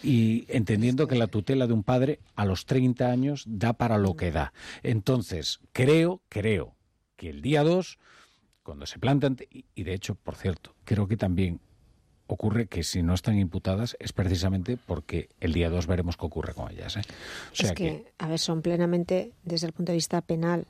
y entendiendo que la tutela de un padre a los 30 años da para lo que da. Entonces, creo que el día 2, cuando se plantan, y de hecho, por cierto, creo que también ocurre que si no están imputadas es precisamente porque el día 2 veremos qué ocurre con ellas. O sea es que, a ver, son plenamente, desde el punto de vista penal,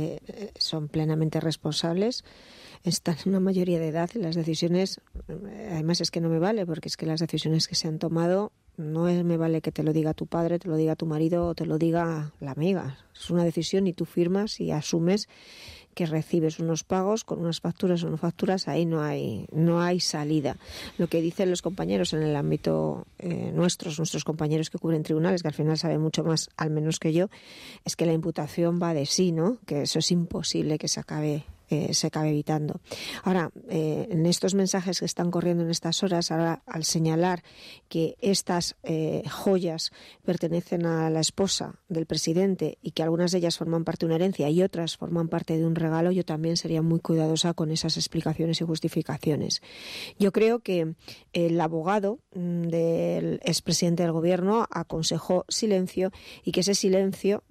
son plenamente responsables, están en una mayoría de edad y las decisiones, además es que no me vale, porque es que las decisiones que se han tomado me vale que te lo diga tu padre, te lo diga tu marido o te lo diga la amiga. Es una decisión y tú firmas y asumes que recibes unos pagos con unas facturas o no facturas, ahí no hay salida. Lo que dicen los compañeros en el ámbito nuestros compañeros que cubren tribunales, que al final saben mucho más, al menos que yo, es que la imputación va de sí, ¿no? Que eso es imposible que se acabe evitando. Ahora, en estos mensajes que están corriendo en estas horas, ahora al señalar que estas joyas pertenecen a la esposa del presidente y que algunas de ellas forman parte de una herencia y otras forman parte de un regalo, yo también sería muy cuidadosa con esas explicaciones y justificaciones. Yo creo que el abogado del expresidente del gobierno aconsejó silencio y que ese silencio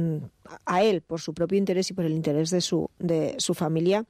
a él, por su propio interés y por el interés de su familia,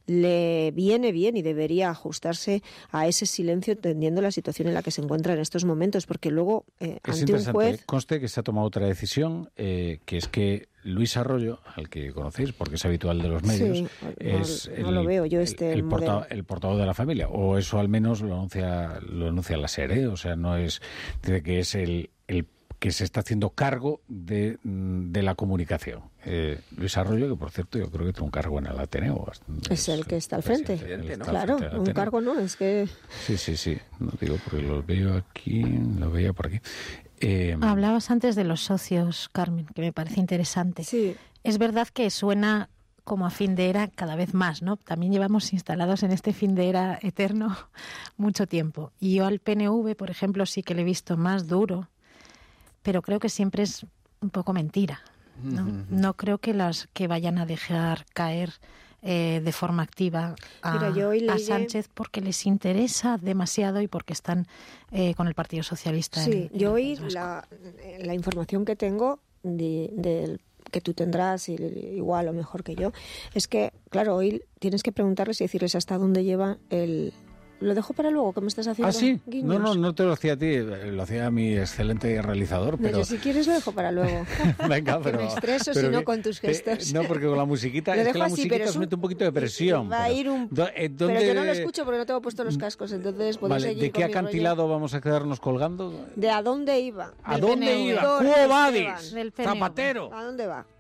le viene bien y debería ajustarse a ese silencio entendiendo la situación en la que se encuentra en estos momentos, porque luego ante un juez... Conste que se ha tomado otra decisión, que es que Luis Arroyo, al que conocéis porque es habitual de los medios, es lo veo yo el portavoz de la familia, o eso al menos lo anuncia la SER, o sea, no es, dice que es el que se está haciendo cargo de la comunicación. Luis Arroyo, que por cierto yo creo que tiene un cargo en el Ateneo. Es el que está al frente. ¿No? Claro, un cargo no, es que... Sí, no digo porque lo veo aquí, lo veía por aquí. Hablabas antes de los socios, Carmen, que me parece interesante. Sí. Es verdad que suena como a fin de era cada vez más, ¿no? También llevamos instalados en este fin de era eterno mucho tiempo. Y yo al PNV, por ejemplo, sí que le he visto más duro, pero creo que siempre es un poco mentira, ¿no? No creo que vayan a dejar caer de forma activa a Sánchez porque les interesa demasiado y porque están con el Partido Socialista. Sí, yo oí la información que tengo que tú tendrás igual o mejor que yo, es que, claro, hoy tienes que preguntarles y decirles hasta dónde lleva el... Lo dejo para luego, que me estás haciendo guiños. No te lo hacía a ti, lo hacía a mi excelente realizador, pero... Yo si quieres lo dejo para luego. Venga, pero... Que me estreso si no con tus gestos. No, porque con la musiquita, es que la musiquita os mete un poquito de presión. Va a ir pero yo no lo escucho porque no tengo puesto los cascos, entonces puedo seguir. ¿De qué acantilado vamos a quedarnos colgando? ¿De a dónde iba? ¿A dónde iba? ¡Quo vadis! Zapatero. ¿A dónde va?